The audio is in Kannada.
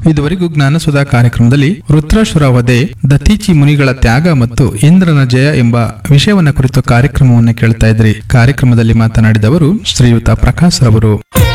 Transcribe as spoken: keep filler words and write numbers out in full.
ಇದುವರೆಗೂ ಜ್ಞಾನಸುಧಾ ಕಾರ್ಯಕ್ರಮದಲ್ಲಿ ವೃತ್ರಾಸುರ ವಧೆ, ದತೀಚಿ ಮುನಿಗಳ ತ್ಯಾಗ ಮತ್ತು ಇಂದ್ರನ ಜಯ ಎಂಬ ವಿಷಯವನ್ನ ಕುರಿತು ಕಾರ್ಯಕ್ರಮವನ್ನು ಕೇಳ್ತಾ ಇದ್ರಿ. ಕಾರ್ಯಕ್ರಮದಲ್ಲಿ ಮಾತನಾಡಿದವರು ಶ್ರೀಯುತ ಪ್ರಕಾಶ್ ರವರು.